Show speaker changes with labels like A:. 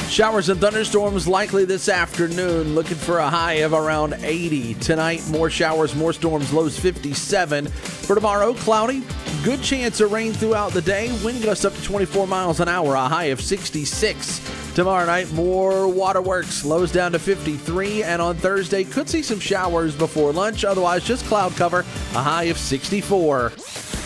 A: Showers and thunderstorms likely this afternoon. Looking for a high of around 80. Tonight, more showers, more storms, lows 57. For tomorrow, cloudy. Good chance of rain throughout the day. Wind gusts up to 24 miles an hour, a high of 66. Tomorrow night, more waterworks, lows down to 53. And on Thursday, could see some showers before lunch. Otherwise, just cloud cover, a high of 64.